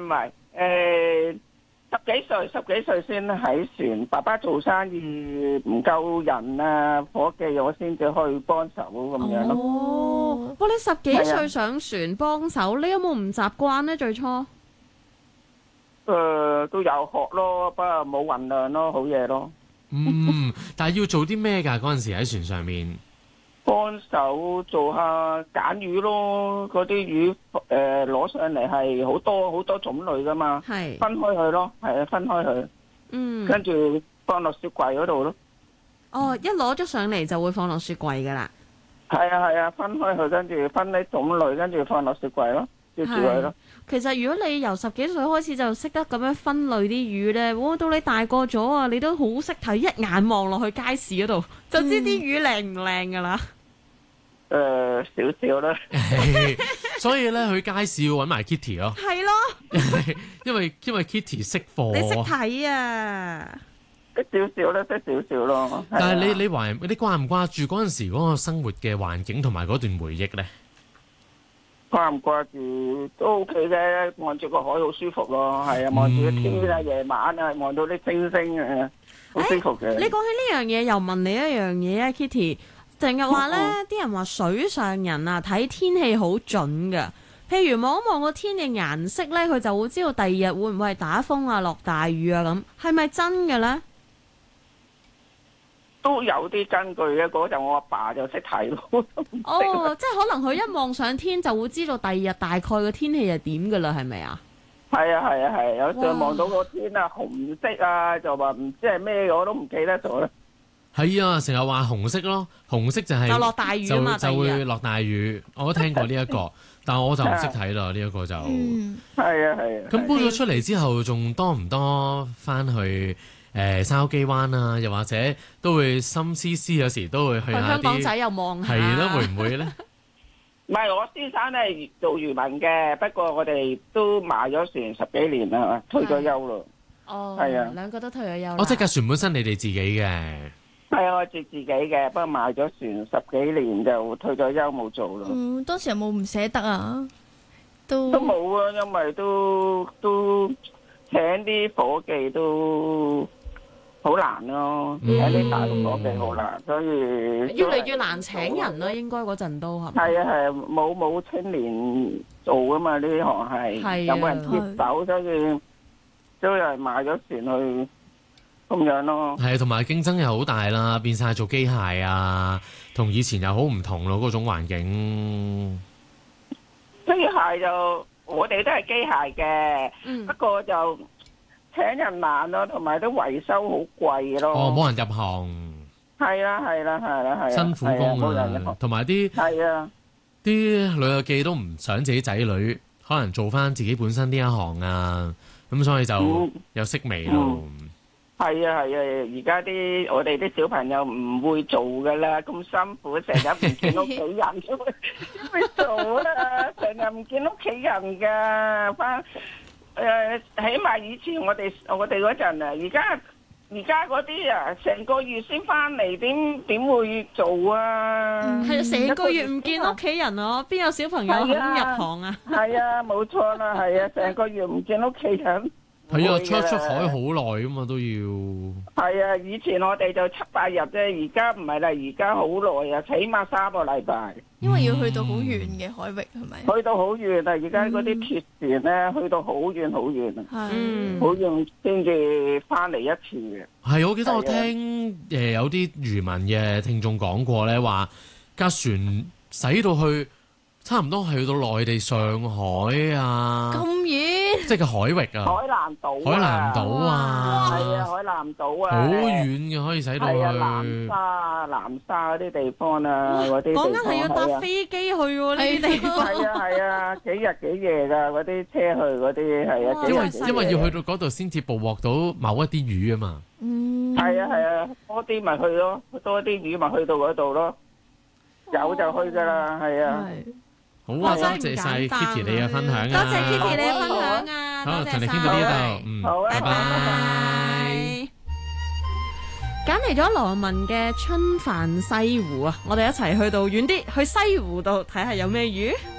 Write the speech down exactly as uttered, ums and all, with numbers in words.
唔係，誒十幾歲十幾歲先喺船，爸爸做生意唔夠人啊，伙計我先至去幫手咁樣咯。 哦，哇！你十幾歲係啊上船幫手，你有冇唔習慣呢？最初？ 誒、都有學咯，不過冇運量咯，好嘢咯。 嗯，但係要做啲咩㗎？嗰陣時喺船上面。 幫手做下揀魚咯，嗰啲魚誒攞上嚟係好多好多種類噶嘛， 係。 分開佢咯，係啊，分開佢， 嗯。 跟住放落雪櫃嗰度咯。 哦，一攞咗上嚟就會放落雪櫃噶啦。 係啊係啊，分開佢，跟住分啲種類，跟住放落雪櫃咯，接住佢咯。 其實如果你由十幾歲開始就識得咁樣分類啲魚咧，哇！到你大個咗啊，你都好識睇，一眼望落去街市嗰度就知啲魚靚唔靚噶啦。 誒，少少啦。 所以咧，去街市要揾埋 Kitty 咯。 係咯， 因為因為 Kitty 識貨。 你識睇啊？ 識少少啦，識少少咯。 但係你你懷你掛唔掛住嗰陣時嗰個生活嘅環境同埋嗰段回憶咧？ 掛唔掛住都 OK 嘅，望住個海好舒服咯。係啊，望住個天啊，夜晚啊，望到啲星星啊，好舒服嘅。 你講起呢樣嘢，又問你一樣嘢啊 ，Kitty。成日話咧，啲人話水上人啊睇天氣好準噶。譬如望一望個天嘅顏色咧，佢就會知道第二日會唔會係打風啊、落大雨啊咁，係咪真嘅咧？ 都有啲根據嘅，嗰陣我阿爸就識睇咯。 哦，即係可能佢一望上天就會知道第二日大概個天氣係點噶啦，係咪啊？ 係啊係啊係，有時望到個天啊紅色啊，就話唔知係咩，我都唔記得咗啦。 係啊，成日話紅色咯，紅色就係就落大雨啊嘛， 就就會落大雨。我都聽過呢一個，但我就唔識睇啦，呢一個就。 嗯， 係啊係啊。 咁搬咗出嚟之後，仲多唔多翻去誒筲箕灣啊？又或者都會心思思，有時都會去下啲。 去香港仔又望下。 係咯，會唔會咧？ 唔係，我先生咧做漁民嘅，不過我哋都賣咗船十幾年啦，退咗休咯。 哦， 係啊， 兩個都退咗休啦。 哦，即係架船本身你哋自己嘅。 係啊，我自自己嘅，不過賣咗船十幾年就退咗休冇做咯。 嗯，當時有冇唔捨得啊？都都冇啊，因為都都請啲伙計都好難咯，請啲大陸伙計好難，所以越嚟越難請人啦。應該嗰陣都係。 係啊係啊，冇冇青年做啊嘛，呢行係有冇人接手，所以都有人賣咗船去。咁樣咯， 係，同埋競爭又好大啦，變晒做機械啊，同以前又好唔同咯，嗰種環境。 機械就我哋都係機械嘅， 嗯、 不過就請人難咯，同埋都維修好貴咯。 哦，冇人入行。 係啦係啦係啦係。 辛苦工啊，同埋啲係啊， 啲旅遊記都唔想自己仔女可能做翻自己本身呢一行啊，咁所以就有息微咯。 嗯嗯係啊係啊，而家啲我哋啲小朋友唔會做噶啦，咁辛苦，成日唔見屋企人，點會做啊？成日唔見屋企人噶，翻誒，起碼以前我哋我哋嗰陣啊，而家而家嗰啲啊，成個月先翻嚟，點點會做啊？ 係啊，成個月唔見屋企人啊，邊有小朋友肯入行啊？ 係啊，冇錯啦，係啊，成個月唔見屋企人。 係啊，出出海好耐噶嘛都要。 係啊，以前我哋就七八日啫，而家唔係啦，而家好耐啊，起碼三個禮拜。 因為要去到好遠嘅海域，係咪？ 去到好遠啊！而家嗰啲鐵船咧，去到好遠好遠啊， 係好遠先至翻嚟一次嘅。 係，我記得我聽誒有啲漁民嘅聽眾講過咧，話架船駛到去差唔多去到內地上海啊。 咁遠？ 即係個海域啊！ 海南島海南島啊！ 係啊，海南島啊！ 好遠嘅，可以使到去。 係啊，南沙、南沙嗰啲地方啊，嗰啲地方講緊係要搭飛機去喎呢啲地方。 係啊係啊，幾日幾夜㗎嗰啲車去嗰啲係啊。 因為因為要去到嗰度先至捕獲到某一啲魚啊嘛。 嗯。 係啊係啊，多啲咪去咯，多啲魚咪去到嗰度咯。有就去㗎啦，係啊。 好啊，多謝晒 Kitty 你嘅分享啊！ 多謝 Kitty 你嘅分享啊！ 好，同你傾到呢度，嗯，拜拜。 揀嚟咗羅文嘅春帆西湖啊！我哋一齊去到遠啲，去西湖度睇下有咩魚。